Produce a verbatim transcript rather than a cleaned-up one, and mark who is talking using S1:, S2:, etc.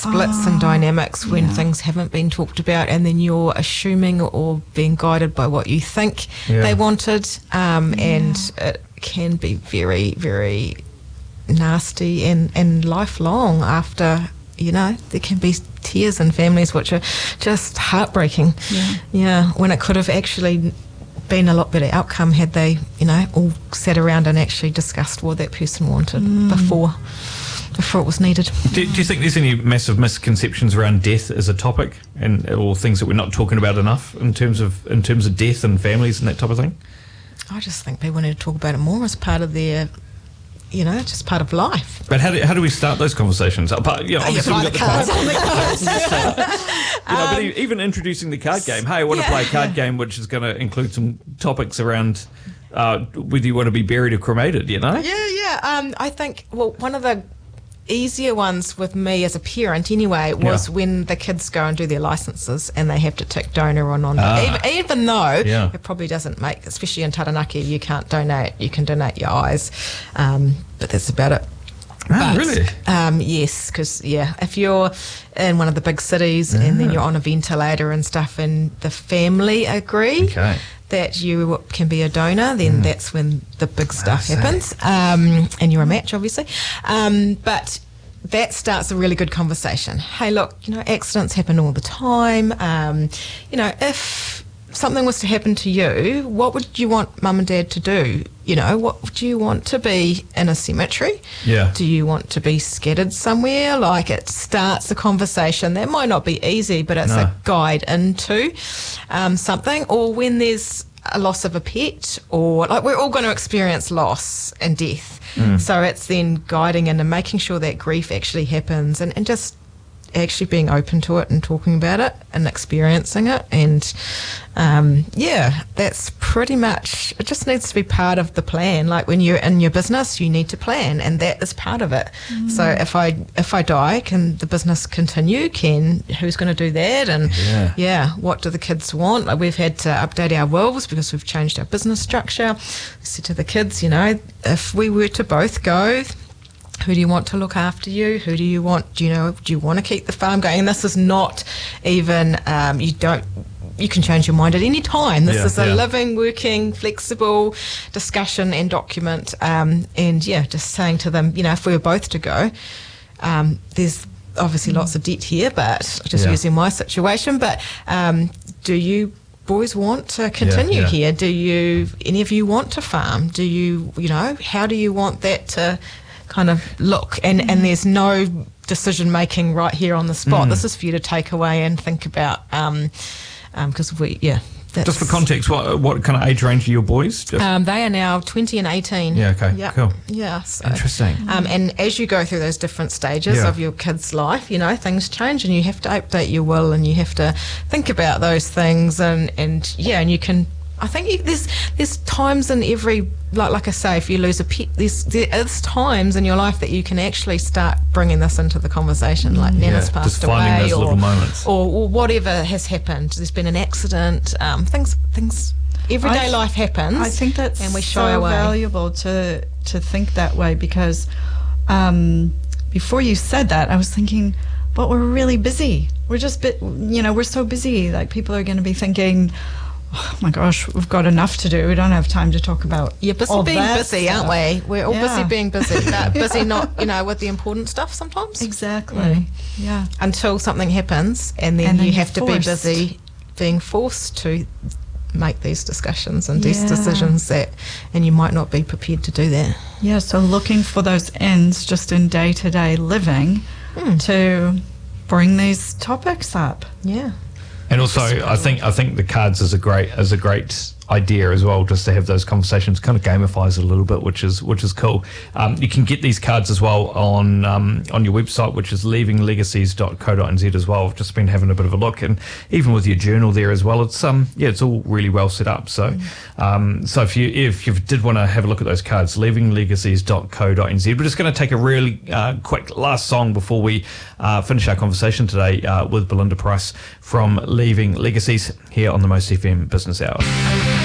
S1: splits
S2: oh,
S1: and dynamics when
S2: yeah.
S1: things haven't been talked about, and then you're assuming or being guided by what you think
S3: Yeah.
S1: they wanted, um,
S2: Yeah.
S1: and it can be very, very nasty and, and lifelong after, you know, there can be tears in families which are just heartbreaking.
S2: Yeah.
S1: Yeah, when it could have actually been a lot better outcome had they, you know, all sat around and actually discussed what that person wanted
S2: Mm.
S1: before before it was needed.
S3: Do, do you think there's any massive misconceptions around death as a topic, and or things that we're not talking about enough in terms of in terms of death and families and that type of thing?
S1: I just think people need to talk about it more as part of their, you know, just part of life.
S3: But how do, how do we start those conversations? Apart, you know,
S1: Oh, you
S3: obviously
S1: buy
S3: we've
S1: the
S3: got
S1: cards on the cards.
S3: you know, but e- even introducing the card game. Hey, I want to
S1: yeah.
S3: play a card game which is going to include some topics around uh, whether you want to be buried or cremated, you know?
S1: Yeah, yeah. Um, I think, well, one of the easier ones with me as a parent anyway was
S3: Yeah.
S1: when the kids go and do their licenses and they have to tick donor or non
S3: Ah.
S1: even, even though
S3: Yeah.
S1: it probably doesn't make, especially in Taranaki, you can't donate, you can donate your eyes, um, but that's about it.
S3: Ah, really?
S1: Um, yes, because, yeah, if you're in one of the big cities and then you're on a ventilator and stuff and the family agree
S3: Okay.
S1: that you can be a donor, then that's when the big stuff
S3: see.
S1: happens. Um, and you're a match, obviously. Um, but that starts a really good conversation. Hey, look, you know, accidents happen all the time. Um, you know, if something was to happen to you, what would you want mum and dad to do? You know, what do you want to be in a cemetery?
S3: Yeah.
S1: Do you want to be scattered somewhere? Like, it starts a conversation that might not be easy, but it's
S3: No.
S1: a guide into um, something. Or when there's a loss of a pet, or like, we're all going to experience loss and death. So it's then guiding in and making sure that grief actually happens, and, and just actually being open to it and talking about it and experiencing it. And um, yeah, that's pretty much, it just needs to be part of the plan. Like, when you're in your business, you need to plan, and that is part of it. So if I if I die, can the business continue? Can who's going to do that? And
S3: Yeah.
S1: yeah, what do the kids want? Like, we've had to update our wills because we've changed our business structure. I said to the kids, you know, if we were to both go, who do you want to look after you? Who do you want? Do you know? Do you want to keep the farm going? And this is not even. Um, you don't. You can change your mind at any time. This
S3: Yeah,
S1: is a
S3: yeah.
S1: living, working, flexible discussion and document. Um, and yeah, just saying to them, you know, if we were both to go, um, there's obviously lots of debt here, but just
S3: Yeah.
S1: using my situation. But um, do you boys want to continue
S3: yeah.
S1: here? Do you? Any of you want to farm? Do you? You know, how do you want that to kind of look? And and there's no decision making right here on the spot. This is for you to take away and think about. Um, because we, yeah. That's,
S3: Just for context, what what kind of age range are your boys? Just,
S1: Um, they are now twenty and eighteen.
S3: Yeah, okay,
S1: Yep.
S3: cool.
S1: Yeah. So,
S3: Interesting.
S1: Um, and as you go through those different stages
S3: Yeah.
S1: of your kid's life, you know, things change, and you have to update your will, and you have to think about those things, and, and yeah, and you can. I think you, there's there's times in every, like like I say, if you lose a pet, there's there's times in your life that you can actually start bringing this into the conversation, like Nana's
S3: Yeah,
S1: passed
S3: just finding
S1: away,
S3: those
S1: or,
S3: little moments.
S1: or or whatever has happened. There's been an accident. Um, things things everyday
S2: I th-
S1: life happens.
S2: I think that's
S1: and we shy
S2: so
S1: away.
S2: valuable to to think that way, because um, before you said that, I was thinking, but we're really busy. We're just, bit, you know, we're so busy. Like, people are going to be thinking, oh my gosh, we've got enough to do. We don't have time to talk about
S1: You're busy
S2: all
S1: being
S2: that
S1: busy,
S2: stuff.
S1: aren't we? We're all
S2: Yeah.
S1: busy being busy, but busy not, you know, with the important stuff sometimes.
S2: Exactly.
S1: Mm.
S2: Yeah.
S1: Until something happens, and then
S2: And then
S1: you
S2: you're
S1: have to be
S2: forced.
S1: busy being forced to make these discussions and these
S2: Yeah.
S1: decisions that, and you might not be prepared to do that.
S2: Yeah, so looking for those ends just in day-to-day living
S1: Mm.
S2: to bring these topics up.
S1: Yeah.
S3: And also, I think I think the cards is a great is a great idea as well, just to have those conversations. Kind of gamifies it a little bit, which is which is cool. Um, you can get these cards as well on um, on your website, which is leaving legacies dot co dot n z as well. I've just been having a bit of a look, and even with your journal there as well, it's um yeah, it's all really well set up. So um, so if you if you did want to have a look at those cards, leaving legacies dot co dot n z. We're just going to take a really uh, quick last song before we uh, finish our conversation today uh, with Belinda Price from Leaving Legacies here on the Most F M Business Hour.